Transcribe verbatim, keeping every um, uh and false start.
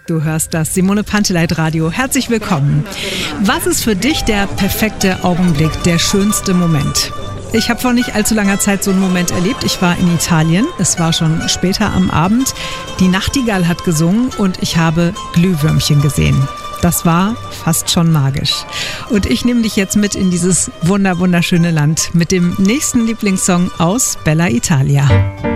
Du hörst das Simone Panteleit Radio. Herzlich willkommen. Was ist für dich der perfekte Augenblick, der schönste Moment? Ich habe vor nicht allzu langer Zeit so einen Moment erlebt. Ich war in Italien. Es war schon später am Abend. Die Nachtigall hat gesungen und ich habe Glühwürmchen gesehen. Das war fast schon magisch. Und ich nehme dich jetzt mit in dieses wunder wunderschöne Land mit dem nächsten Lieblingssong aus Bella Italia.